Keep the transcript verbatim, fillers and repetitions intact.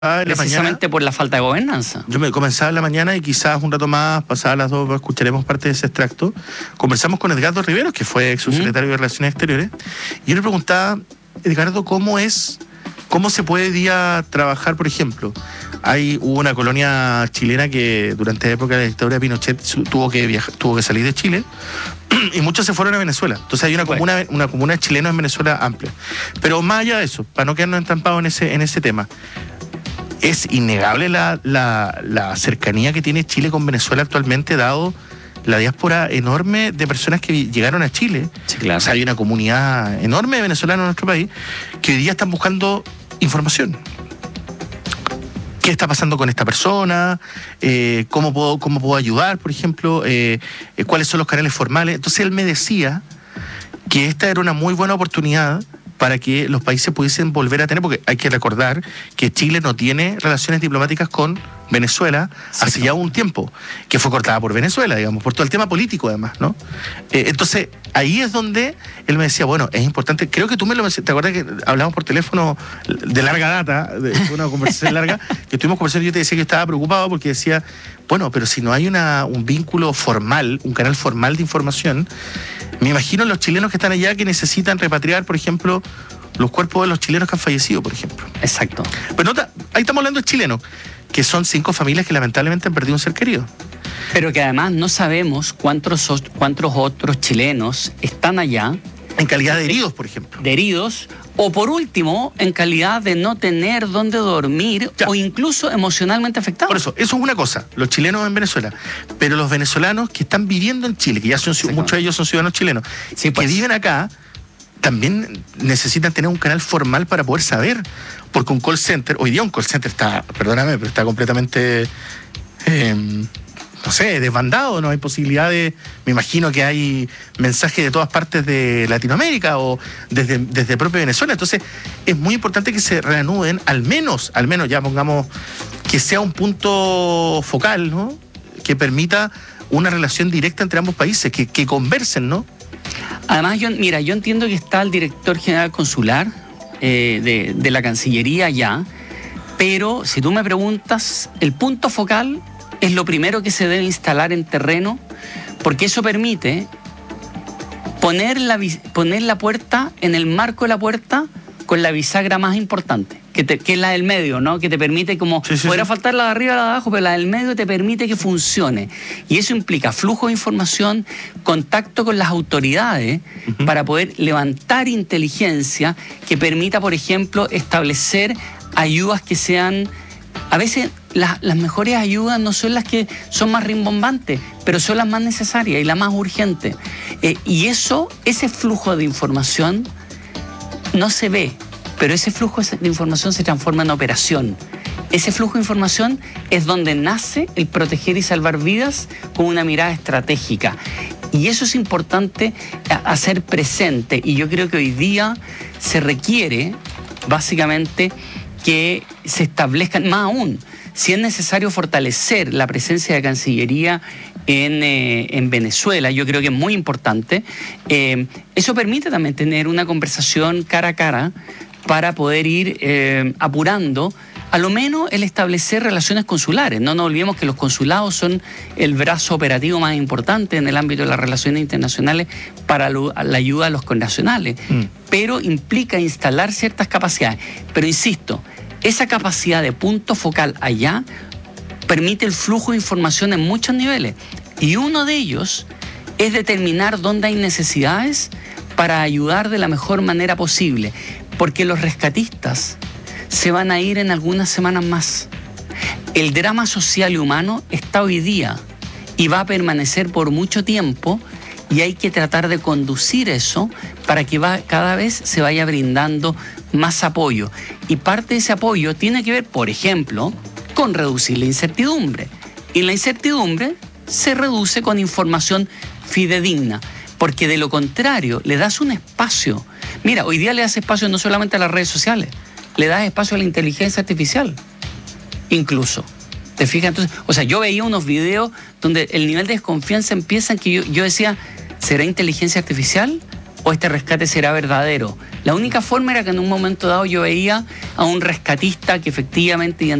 en la precisamente mañana, por la falta de gobernanza. Yo me comenzaba en la mañana y quizás un rato más, pasadas las dos, escucharemos parte de ese extracto. Conversamos con Edgardo Riveros, que fue ex subsecretario uh-huh. de Relaciones Exteriores, y yo le preguntaba, Edgardo, ¿cómo es, cómo se puede día trabajar, por ejemplo? Hay hubo una colonia chilena que durante la época de la dictadura de Pinochet tuvo que viajar, tuvo que salir de Chile, y muchos se fueron a Venezuela. Entonces hay una comuna, una comuna de chilenos en Venezuela amplia. Pero más allá de eso, para no quedarnos entrampados en ese, en ese tema, es innegable la, la, la cercanía que tiene Chile con Venezuela actualmente, dado la diáspora enorme de personas que llegaron a Chile. Sí, claro. O sea, hay una comunidad enorme de venezolanos en nuestro país que hoy día están buscando información. ¿Qué está pasando con esta persona? Eh, ¿cómo, puedo, ¿Cómo puedo ayudar, por ejemplo? Eh, eh, ¿Cuáles son los canales formales? Entonces él me decía que esta era una muy buena oportunidad para que los países pudiesen volver a tener, porque hay que recordar que Chile no tiene relaciones diplomáticas con Venezuela sí, hace no. ya un tiempo, que fue cortada por Venezuela, digamos, por todo el tema político además, ¿no? Eh, entonces, ahí es donde él me decía, bueno, es importante, creo que tú me lo mencionaste, ¿te acuerdas que hablamos por teléfono de larga data, de una conversación larga, que estuvimos conversando y yo te decía que estaba preocupado porque decía, bueno, pero si no hay una, un vínculo formal, un canal formal de información, me imagino los chilenos que están allá que necesitan repatriar, por ejemplo, los cuerpos de los chilenos que han fallecido, por ejemplo. Exacto. Pero nota, ahí estamos hablando de chilenos, que son cinco familias que lamentablemente han perdido un ser querido. Pero que además no sabemos cuántos, cuántos otros chilenos están allá. En calidad de heridos, por ejemplo. De heridos, o por último, en calidad de no tener dónde dormir ya. o incluso emocionalmente afectados. Por eso, eso es una cosa, los chilenos en Venezuela, pero los venezolanos que están viviendo en Chile, que ya son, muchos de ellos son ciudadanos chilenos, sí, pues. que viven acá, también necesitan tener un canal formal para poder saber, porque un call center, hoy día un call center está, perdóname, pero está completamente... Eh, no sé, desbandado, no hay posibilidad de... Me imagino que hay mensajes de todas partes de Latinoamérica o desde, desde propia Venezuela. Entonces, es muy importante que se reanuden, al menos, al menos ya pongamos, que sea un punto focal, ¿no? Que permita una relación directa entre ambos países, que, que conversen, ¿no? Además, yo, mira, yo entiendo que está el director general consular eh, de, de la Cancillería allá, pero si tú me preguntas, el punto focal es lo primero que se debe instalar en terreno, porque eso permite poner la, poner la puerta en el marco de la puerta con la bisagra más importante, que, te, que es la del medio, ¿no? Que te permite, como, sí, sí, podrá sí. faltar la de arriba y la de abajo, pero la del medio te permite que funcione. Y eso implica flujo de información, contacto con las autoridades, uh-huh. para poder levantar inteligencia que permita, por ejemplo, establecer ayudas que sean... A veces las, las mejores ayudas no son las que son más rimbombantes, pero son las más necesarias y las más urgentes. Eh, y eso, ese flujo de información no se ve, pero ese flujo de información se transforma en operación. Ese flujo de información es donde nace el proteger y salvar vidas con una mirada estratégica. Y eso es importante hacer presente. Y yo creo que hoy día se requiere, básicamente, que se establezcan, más aún, si es necesario fortalecer la presencia de Cancillería en, eh, en Venezuela, yo creo que es muy importante. Eh, eso permite también tener una conversación cara a cara para poder ir eh, apurando, a lo menos el establecer relaciones consulares. No nos olvidemos que los consulados son el brazo operativo más importante en el ámbito de las relaciones internacionales para lo, la ayuda a los connacionales, mm. pero implica instalar ciertas capacidades. Pero insisto, esa capacidad de punto focal allá permite el flujo de información en muchos niveles, y uno de ellos es determinar dónde hay necesidades para ayudar de la mejor manera posible, porque los rescatistas se van a ir en algunas semanas más. El drama social y humano está hoy día y va a permanecer por mucho tiempo, y hay que tratar de conducir eso para que va, cada vez se vaya brindando más apoyo. Y parte de ese apoyo tiene que ver, por ejemplo, con reducir la incertidumbre. Y la incertidumbre se reduce con información fidedigna, porque de lo contrario le das un espacio. Mira, hoy día le das espacio no solamente a las redes sociales, le das espacio a la inteligencia artificial, incluso. ¿Te fijas? Entonces, o sea, yo veía unos videos donde el nivel de desconfianza empieza en que yo, yo decía, ¿será inteligencia artificial o este rescate será verdadero? La única forma era que en un momento dado yo veía a un rescatista que efectivamente